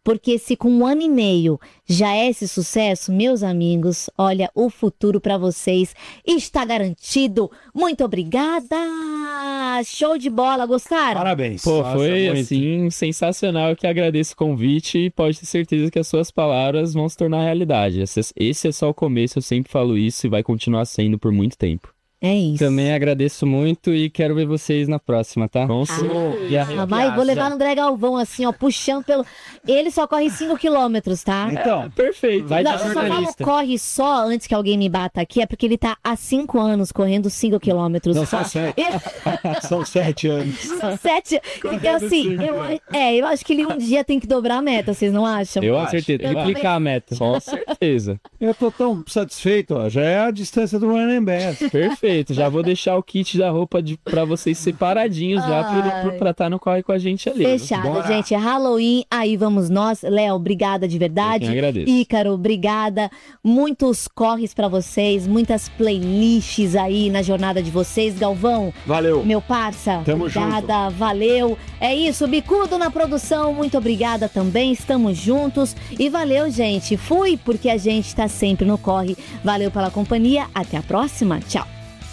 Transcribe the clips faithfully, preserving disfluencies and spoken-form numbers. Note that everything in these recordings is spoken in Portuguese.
porque se com um ano e meio já é esse sucesso, meus amigos, olha, o futuro para vocês está garantido. Muito obrigada! Show de bola, gostaram? Parabéns. Pô, Nossa, foi muito. assim, sensacional. Eu que agradeço o convite e pode ter certeza que as suas palavras vão se tornar realidade. Esse, esse é só o começo, eu sempre falo isso e vai continuar sendo por muito tempo. É isso. Também agradeço muito e quero ver vocês na próxima, tá? Com Ah, mas vou levar no André Galvão, assim, ó, puxando pelo... Ele só corre cinco quilômetros, tá? Então, perfeito. Vai Não, dar eu só falo jornalista. corre só antes que alguém me bata aqui, é porque ele tá há cinco anos correndo cinco quilômetros. não, são sete. São sete anos. São sete. Então, assim, eu, é, eu acho que ele um dia tem que dobrar a meta, vocês não acham? Eu Com acho. certeza, Eu triplicar a meta. Com certeza. Eu tô tão satisfeito, ó. Já é a distância do Running Bass. Perfeito. Já vou deixar o kit da roupa de, pra vocês separadinhos já Ai. pro, pra estar no corre com a gente ali. Fechado, Bora. gente. É Halloween, aí vamos nós. Léo, obrigada de Eu verdade. quem agradeço. Ícaro, obrigada. Muitos corres pra vocês, muitas playlists aí na jornada de vocês. Galvão, Valeu. meu parça, Tamo obrigada, valeu. É isso, Bicudo na produção, muito obrigada também. Estamos juntos e valeu, gente. Fui, porque a gente tá sempre no corre. Valeu pela companhia. Até a próxima. Tchau.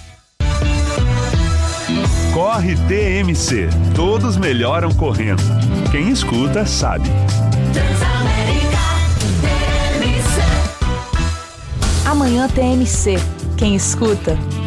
Corre T M C. Todos melhoram correndo. Quem escuta sabe. Amanhã T M C. Quem escuta